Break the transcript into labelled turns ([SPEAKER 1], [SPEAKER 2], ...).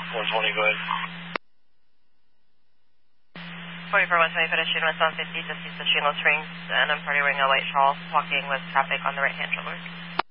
[SPEAKER 1] 120, go ahead.
[SPEAKER 2] 44 120, pedestrian westbound 50, just east of Shingle Springs, and I'm party wearing a white shawl, walking with traffic on the right-hand shoulder.